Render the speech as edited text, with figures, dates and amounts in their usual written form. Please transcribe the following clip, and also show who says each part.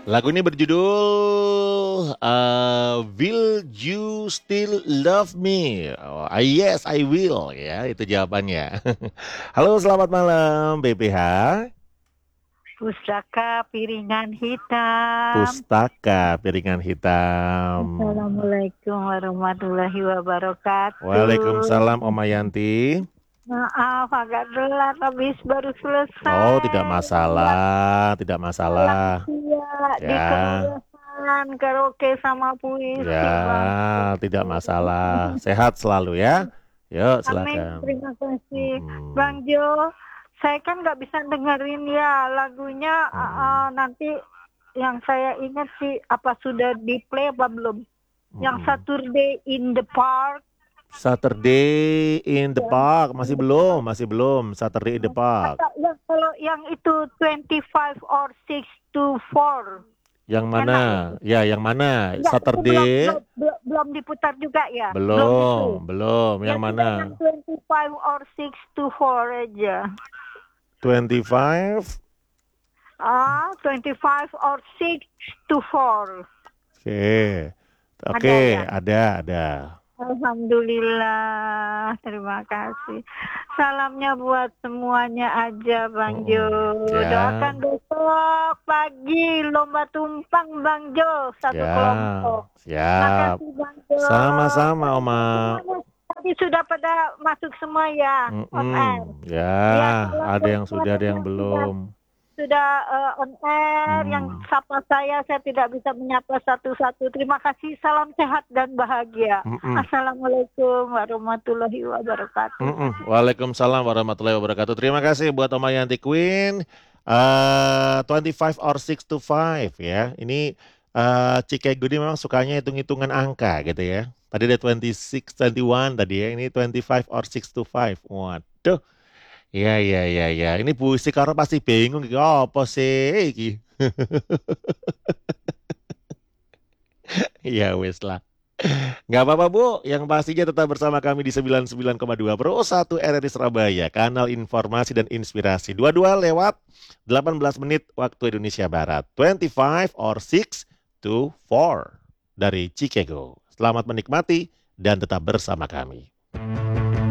Speaker 1: Lagu ini berjudul Will You Still Love Me? Oh, yes, I will. Ya, itu jawabannya. Halo, selamat malam, BPH.
Speaker 2: Pustaka Piringan Hitam.
Speaker 1: Pustaka Piringan Hitam.
Speaker 2: Assalamualaikum warahmatullahi wabarakatuh.
Speaker 1: Waalaikumsalam, Oma Yanti.
Speaker 2: Maaf agak telat habis baru
Speaker 1: Oh, tidak
Speaker 2: selesai. Lihat
Speaker 1: masalah, tidak masalah.
Speaker 2: lansia di
Speaker 1: Ya,
Speaker 2: kelurahan karaoke sama
Speaker 1: ya,
Speaker 2: puisi Bang.
Speaker 1: tidak masalah. Sehat selalu ya. Yuk,
Speaker 2: Amin,
Speaker 1: silakan.
Speaker 2: terima kasih.
Speaker 1: Mm-mm.
Speaker 2: Bang Jo, saya kan nggak bisa dengerin ya lagunya
Speaker 1: Mm-mm.
Speaker 2: nanti yang saya ingat sih apa sudah di play apa belum? Yang
Speaker 1: Mm-mm.
Speaker 2: Saturday in the Park.
Speaker 1: Saturday in the
Speaker 2: Yang
Speaker 1: Park
Speaker 2: in
Speaker 1: masih
Speaker 2: the
Speaker 1: belum,
Speaker 2: Park.
Speaker 1: masih belum. Saturday in the Park.
Speaker 2: Atau yang kalau yang itu 25 or 6 to 4.
Speaker 1: Yang mana?
Speaker 2: Enak itu.
Speaker 1: Ya, yang mana?
Speaker 2: Enggak, itu belum
Speaker 1: Saturday
Speaker 2: belum belum belum diputar juga ya. Belum di play.
Speaker 1: belum, belum.
Speaker 2: Ya
Speaker 1: Yang mana?
Speaker 2: sudah yang 25 or 6 to 4 aja.
Speaker 1: 25.
Speaker 2: 25 or 6 to 4.
Speaker 1: Oke.
Speaker 2: Ada
Speaker 1: Oke,
Speaker 2: ya?
Speaker 1: ada.
Speaker 2: Alhamdulillah, terima kasih. Salamnya buat semuanya aja, Bang Jo.
Speaker 1: Mm-mm. Ya,
Speaker 2: Doakan besok pagi lomba tumpang, Bang Jo, satu
Speaker 1: ya.
Speaker 2: kelompok.
Speaker 1: Siap.
Speaker 2: Makasih, Bang Jo.
Speaker 1: Sama-sama, Oma.
Speaker 2: Semuanya tadi sudah pada masuk semua ya, on air.
Speaker 1: Ya,
Speaker 2: Ya, kalau
Speaker 1: ada yang
Speaker 2: buat
Speaker 1: sudah, ada yang
Speaker 2: yang
Speaker 1: belum.
Speaker 2: sudah on air, yang
Speaker 1: Hmm.
Speaker 2: sapa saya tidak bisa menyapa satu-satu. Terima kasih, salam sehat dan bahagia.
Speaker 1: Mm-mm.
Speaker 2: Assalamualaikum warahmatullahi wabarakatuh.
Speaker 1: Waalaikumsalam warahmatullahi wabarakatuh. Terima kasih buat Oma Yanti Queen. 25 or 6 to 5 ya. Ini Cike Gudi memang sukanya hitung-hitungan angka gitu ya. Tadi ada 26, 21 tadi ya. Ini 25 or 6 to 5. Waduh. Iya. Ini puisi karo pasti bingung iki apa sih iki. Ya wes lah. Nggak apa-apa Bu, yang pastinya tetap bersama kami di 99,2 Pro 1 RRI Surabaya, kanal informasi dan inspirasi. Dua-dua lewat 18 menit waktu Indonesia Barat. 25 or 6 to 4 dari Chicago. Selamat menikmati dan tetap bersama kami.